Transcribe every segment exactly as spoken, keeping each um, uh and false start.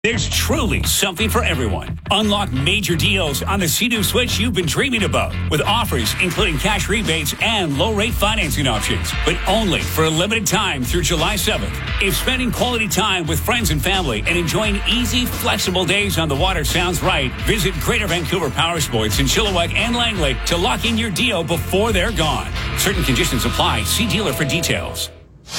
There's truly something for everyone. Unlock major deals on the Sea-Doo Switch you've been dreaming about with offers including cash rebates and low-rate financing options, but only for a limited time through July seventh. If spending quality time with friends and family and enjoying easy, flexible days on the water sounds right, visit Greater Vancouver Power Sports in Chilliwack and Langley to lock in your deal before they're gone. Certain conditions apply. See dealer for details.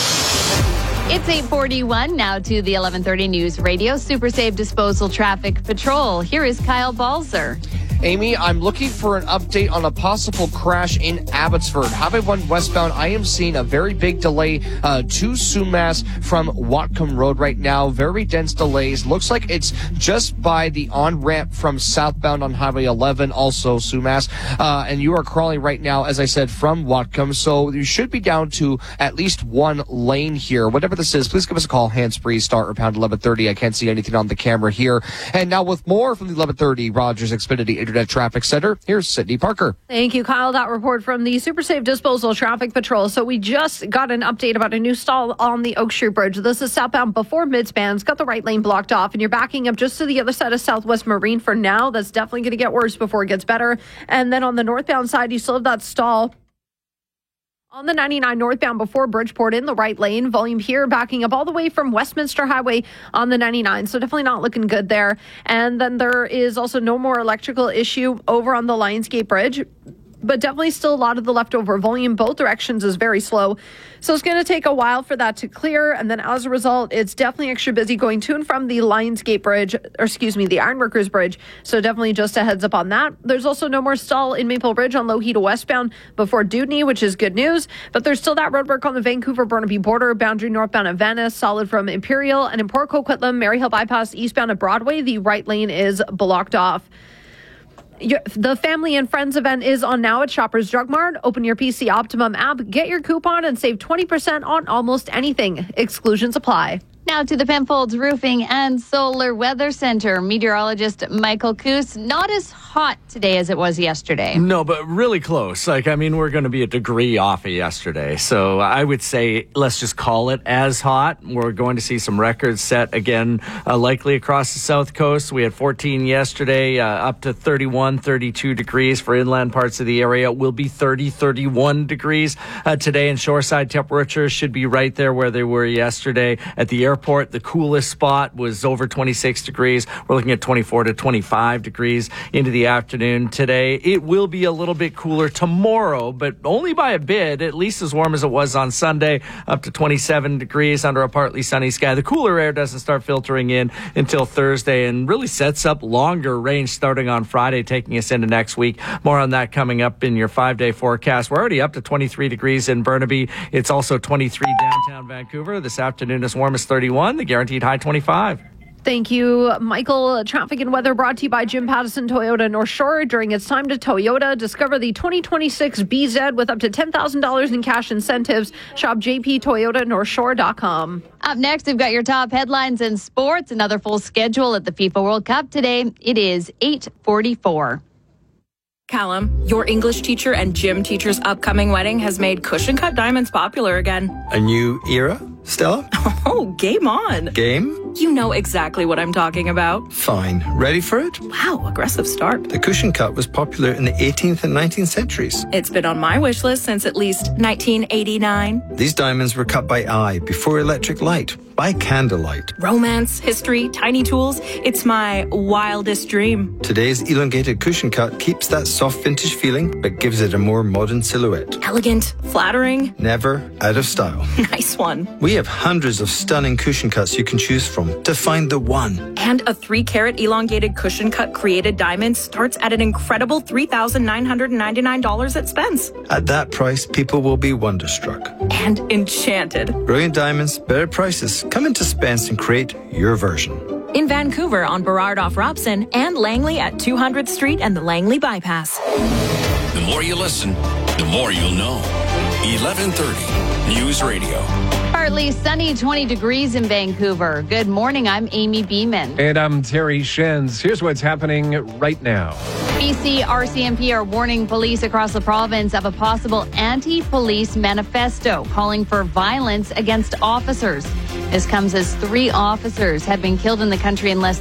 It's eight forty-one now to the eleven thirty News Radio Super Safe Disposal Traffic Patrol. Here is Kyle Balzer. Amy, I'm looking for an update on a possible crash in Abbotsford. Highway one westbound, I am seeing a very big delay uh, to Sumas from Whatcom Road right now. Very dense delays. Looks like it's just by the on-ramp from southbound on Highway eleven, also Sumas. Uh, and you are crawling right now, as I said, from Whatcom. So you should be down to at least one lane here. Whatever this is, please give us a call, hands-free, start or pound eleven thirty. I can't see anything on the camera here. And now with more from the eleven thirty Rogers Xfinity Internet Traffic Center, here's Sydney Parker. Thank you, Kyle. That report from the Super Safe Disposal Traffic Patrol. So we just got an update about a new stall on the Oak Street Bridge. This is southbound before Midspan. It's got the right lane blocked off, and you're backing up just to the other side of Southwest Marine for now. That's definitely going to get worse before it gets better. And then on the northbound side, you still have that stall on the ninety-nine northbound before Bridgeport in the right lane. Volume here backing up all the way from Westminster Highway on the ninety-nine. So definitely not looking good there. And then there is also no more electrical issue over on the Lionsgate Bridge, but definitely still a lot of the leftover volume. Both directions is very slow. So it's going to take a while for that to clear. And then as a result, it's definitely extra busy going to and from the Lionsgate Bridge, or excuse me, the Ironworkers Bridge. So definitely just a heads up on that. There's also no more stall in Maple Ridge on Lowheta westbound before Dewdney, which is good news. But there's still that roadwork on the Vancouver-Burnaby border, boundary northbound at Venice, solid from Imperial, and in Port Coquitlam, Maryhill Bypass eastbound at Broadway. The right lane is blocked off. The Family and Friends event is on now at Shoppers Drug Mart. Open your P C Optimum app, get your coupon, and save twenty percent on almost anything. Exclusions apply. Now to the Penfolds Roofing and Solar Weather Center. Meteorologist Michael Coos. Not as hot today as it was yesterday. No, but really close. Like, I mean, we're going to be a degree off of yesterday. So I would say let's just call it as hot. We're going to see some records set again, uh, likely across the south coast. We had fourteen yesterday, uh, up to thirty-one, thirty-two degrees for inland parts of the area. Will be thirty, thirty-one degrees uh, today, and shoreside temperatures should be right there where they were yesterday. At the airport, the coolest spot was over twenty-six degrees. We're looking at twenty-four to twenty-five degrees into the afternoon today. It will be a little bit cooler tomorrow, but only by a bit, at least as warm as it was on Sunday, up to twenty-seven degrees under a partly sunny sky. The cooler air doesn't start filtering in until Thursday and really sets up longer range starting on Friday, taking us into next week. More on that coming up in your five-day forecast. We're already up to twenty-three degrees in Burnaby. It's also twenty-three downtown Vancouver. This afternoon as warm as thirty-one, the guaranteed high twenty-five. Thank you, Michael. Traffic and weather brought to you by Jim Pattison Toyota North Shore. During its time to Toyota, discover the twenty twenty-six B Z with up to ten thousand dollars in cash incentives. Shop j p toyota north shore dot com. Up next, we've got your top headlines in sports. Another full schedule at the FIFA World Cup today. It is eight forty-four. Callum, your English teacher and gym teacher's upcoming wedding has made cushion cut diamonds popular again. A new era, Stella? Oh, game on. Game? You know exactly what I'm talking about. Fine. Ready for it? Wow, aggressive start. The cushion cut was popular in the eighteenth and nineteenth centuries. It's been on my wish list since at least nineteen eighty-nine. These diamonds were cut by eye before electric light, by candlelight. Romance, history, tiny tools. It's my wildest dream. Today's elongated cushion cut keeps that soft vintage feeling, but gives it a more modern silhouette. Elegant, flattering. Never out of style. Nice one. We have hundreds of stunning cushion cuts you can choose from to find the one. And a three carat elongated cushion cut created diamond starts at an incredible three thousand nine hundred ninety-nine dollars at Spence. At that price, people will be wonderstruck. And enchanted. Brilliant diamonds, better prices. Come into Spence and create your version. In Vancouver on Burrard off Robson and Langley at two hundredth Street and the Langley Bypass. The more you listen, the more you'll know. eleven thirty News Radio. Partly sunny, twenty degrees in Vancouver. Good morning, I'm Amy Beeman. And I'm Terry Shenz. Here's what's happening right now. B C R C M P are warning police across the province of a possible anti-police manifesto calling for violence against officers. This comes as three officers have been killed in the country in less